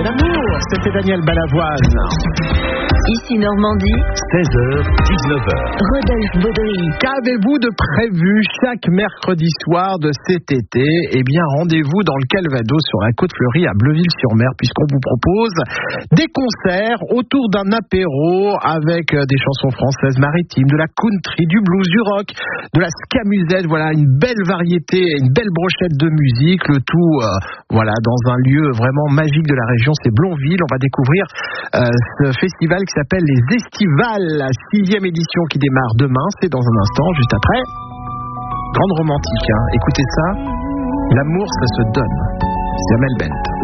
C'est l'amour, c'était Daniel Balavoine. Ici Normandie, 16h, 19h. Rodolphe Baudry. Qu'avez-vous de prévu chaque mercredi soir de cet été? Eh bien, rendez-vous dans le Calvados sur la côte fleurie à Bleuville-sur-Mer, puisqu'on vous propose des concerts autour d'un apéro avec des chansons françaises maritimes, de la country, du blues, du rock, de la ska musette. Voilà, une belle variété, une belle brochette de musique, le tout voilà, dans un lieu vraiment magique de la région, c'est Blonville. On va découvrir ce festival qui s'appelle les Estivales, la 6e édition qui démarre demain, c'est dans un instant, juste après. Grande romantique, hein. Écoutez ça, l'amour ça se donne. C'est Amel Bent.